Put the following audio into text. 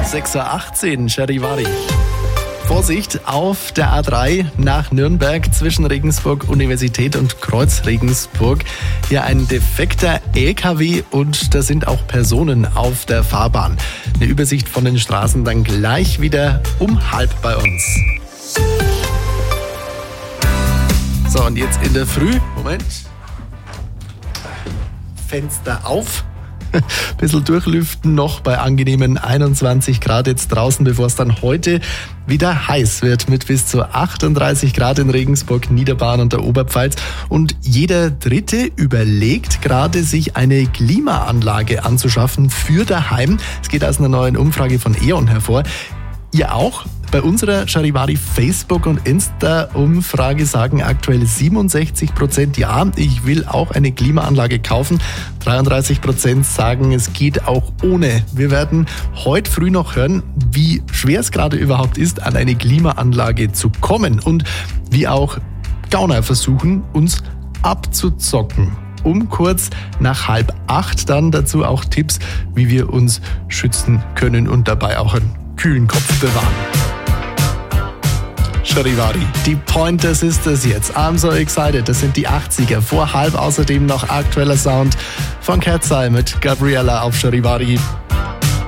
6.18 Uhr, Charivari. Vorsicht auf der A3 nach Nürnberg zwischen Regensburg Universität und Kreuz Regensburg. Hier ein defekter LKW und da sind auch Personen auf der Fahrbahn. Eine Übersicht von den Straßen dann gleich wieder um 12:30 bei uns. So, und jetzt in der Früh, Moment, Fenster auf. Bisschen durchlüften noch bei angenehmen 21 Grad jetzt draußen, bevor es dann heute wieder heiß wird mit bis zu 38 Grad in Regensburg, Niederbayern und der Oberpfalz. Und jeder Dritte überlegt gerade, sich eine Klimaanlage anzuschaffen für daheim. Es geht aus einer neuen Umfrage von E.ON hervor. Ihr auch? Bei unserer Charivari Facebook- und Insta-Umfrage sagen aktuell 67% ja, ich will auch eine Klimaanlage kaufen. 33% sagen, es geht auch ohne. Wir werden heute früh noch hören, wie schwer es gerade überhaupt ist, an eine Klimaanlage zu kommen und wie auch Gauner versuchen, uns abzuzocken. Um kurz nach 7:30 dann dazu auch Tipps, wie wir uns schützen können und dabei auch einen kühlen Kopf bewahren. Charivari, die Pointer Sisters jetzt. I'm so excited. Das sind die 80er. Vor 7:30 außerdem noch aktueller Sound von Cat's Eye mit Gabriella auf Charivari.